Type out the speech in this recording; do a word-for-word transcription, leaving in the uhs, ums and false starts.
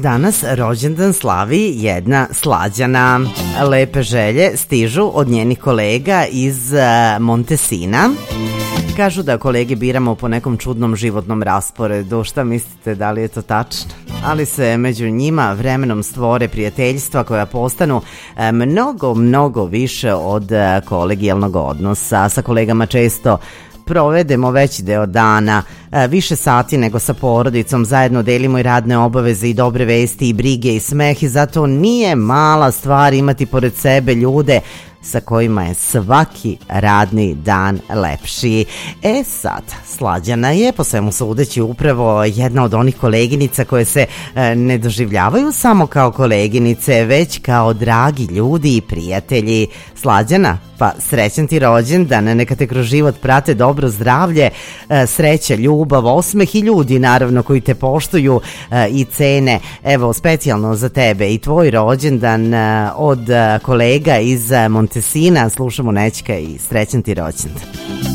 danas rođendan slavi jedna Slađana. Lepe želje stižu od njenih kolega iz Montesina. Kažu da kolege biramo po nekom čudnom životnom rasporedu. Šta mislite, da li je to tačno? Ali se među njima vremenom stvore prijateljstva koja postanu mnogo, mnogo više od kolegijalnog odnosa. Sa kolegama često provedemo veći deo dana, više sati nego sa porodicom, zajedno delimo i radne obaveze i dobre vesti i brige i smeh i zato nije mala stvar imati pored sebe ljude sa kojima je svaki radni dan lepši. E sad, Slađana je po svemu sudeći upravo jedna od onih koleginica koje se e, ne doživljavaju samo kao koleginice, već kao dragi ljudi i prijatelji. Slađana, pa srećan ti rođendan, neka te kroz život prate dobro zdravlje, e, sreća, ljubav, osmeh i ljudi naravno koji te poštuju e, i cene. Evo, specijalno za tebe i tvoj rođendan e, od e, kolega iz Montesina slušamo Nećka i srećan ti rođendan.